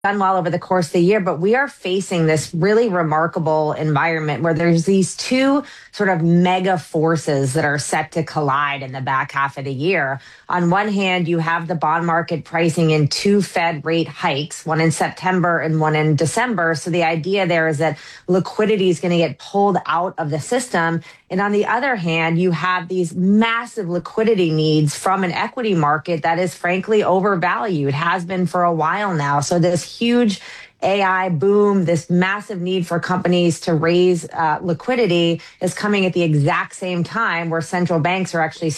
done well over the course of the year, but we are facing this really remarkable environment where there's these two sort of mega forces that are set to collide in the back half of the year. On one hand, you have the bond market pricing in two Fed rate hikes, one in September and one in December. So the idea there is that liquidity is going to get pulled out of the system. And on the other hand, you have these massive liquidity needs from an equity market that is frankly overvalued, has been for a while now. So this huge AI boom, this massive need for companies to raise liquidity is coming at the exact same time where central banks are actually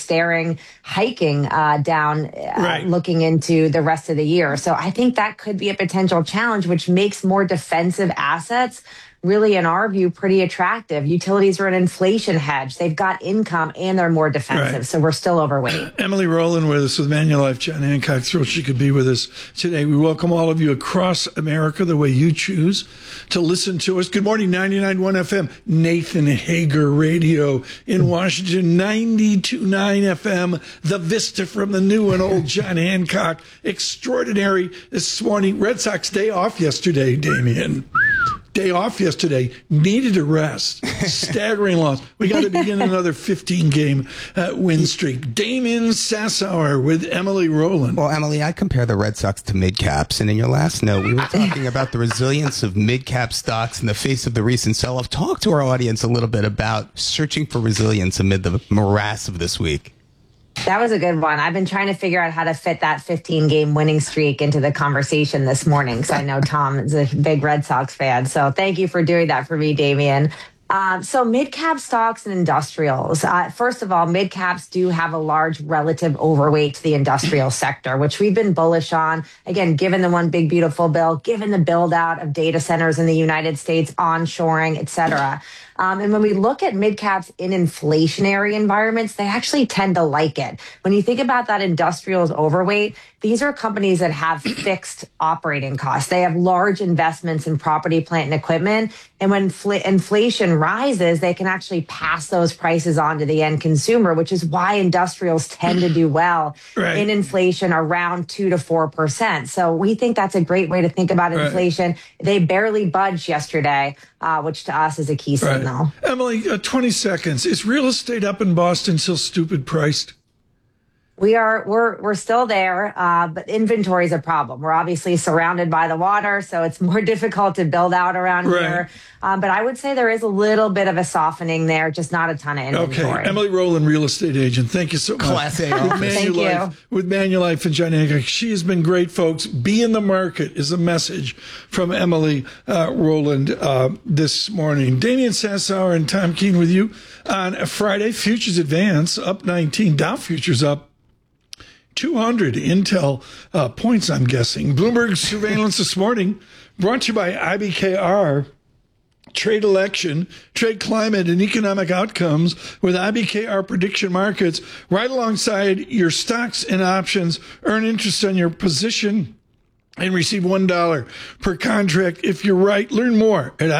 hiking down, looking into the rest of the year. So I think that could be a potential challenge, which makes more defensive assets really, in our view, pretty attractive. Utilities are an inflation hedge. They've got income and they're more defensive. Right. So we're still overweight. Emily Rowland with us with Manulife. John Hancock, thrilled she could be with us today. We welcome all of you across America the way you choose to listen to us. Good morning, 99.1 FM, Nathan Hager Radio in Washington, 92.9 FM, The Vista from the new and old John Hancock. Extraordinary this morning. Red Sox day off yesterday, Damian. Day off yesterday, needed a rest, staggering loss. We got to begin another 15-game win streak. Damian Sassower with Emily Rowland. Well, Emily, I compare the Red Sox to mid-caps, and in your last note, we were talking about the resilience of mid-cap stocks in the face of the recent sell-off. Talk to our audience a little bit about searching for resilience amid the morass of this week. That was a good one. I've been trying to figure out how to fit that 15-game winning streak into the conversation this morning. Because I know Tom is a big Red Sox fan. So thank you for doing that for me, Damian. So mid-cap stocks and industrials. First of all, mid-caps do have a large relative overweight to the industrial sector, which we've been bullish on. Again, given the one big beautiful bill, given the build out of data centers in the United States, onshoring, et cetera. And when we look at mid-caps in inflationary environments, they actually tend to like it. When you think about that industrials overweight, these are companies that have fixed operating costs. They have large investments in property, plant, and equipment. And when inflation rises, they can actually pass those prices on to the end consumer, which is why industrials tend to do well in inflation around 2 to 4%. So we think that's a great way to think about inflation. They barely budged yesterday, which to us is a key signal. Emily, 20 seconds. Is real estate up in Boston still stupid priced? We're still there, but inventory is a problem. We're obviously surrounded by the water, so it's more difficult to build out around here. But I would say there is a little bit of a softening there, just not a ton of inventory. Okay, Emily Rowland, real estate agent. Thank you so much. Class A. Thank you. With Manulife and John Hancock. She has been great, folks. Be in the market is a message from Emily Rowland this morning. Damian Sassower and Tom Keene with you on a Friday. Futures advance up 19. Dow futures up 200 Intel points, I'm guessing. Bloomberg surveillance this morning brought to you by IBKR. Trade election, trade climate, and economic outcomes with IBKR prediction markets right alongside your stocks and options. Earn interest on your position and receive $1 per contract if you're right. Learn more at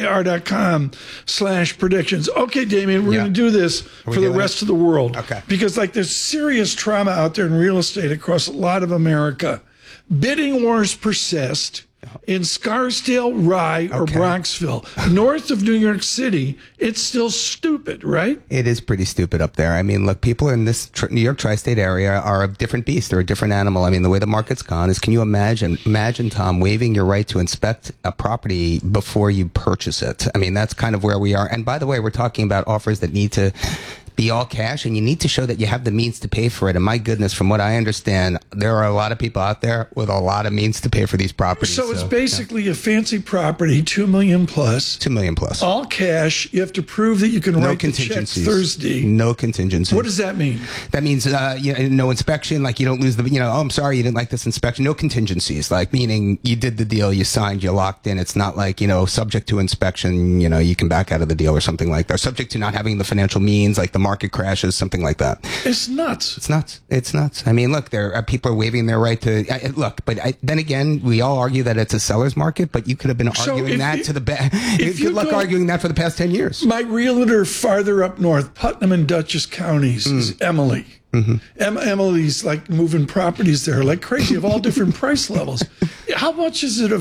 ibkr.com/predictions. Okay, Damian, we're going to do this for the rest of the world. Okay. Because there's serious trauma out there in real estate across a lot of America. Bidding wars persist in Scarsdale, Rye, or Bronxville. North of New York City, it's still stupid, right? It is pretty stupid up there. I mean, look, people in this New York tri-state area are a different beast. They're a different animal. I mean, the way the market's gone is, can you imagine, Tom, waiving your right to inspect a property before you purchase it? I mean, that's kind of where we are. And by the way, we're talking about offers that need to be all cash, and you need to show that you have the means to pay for it. And my goodness, from what I understand, there are a lot of people out there with a lot of means to pay for these properties. So it's basically a fancy property, $2 million plus. $2 million plus. All cash. You have to prove that you can write the check Thursday. No contingencies. What does that mean? That means no inspection, like you don't lose the, oh, I'm sorry, you didn't like this inspection. No contingencies, like meaning you did the deal, you signed, you locked in. It's not like, subject to inspection, you can back out of the deal or something like that. Subject to not having the financial means, like the market crashes, something like that. It's nuts. It's nuts. It's nuts. I mean, look, there are people are waiving their right to look, but then again, we all argue that it's a seller's market, but you could have been arguing that to the good luck arguing that for the past 10 years. My realtor farther up north, Putnam and Dutchess counties, is Emily. Emily's like moving properties there like crazy of all different price levels. How much is it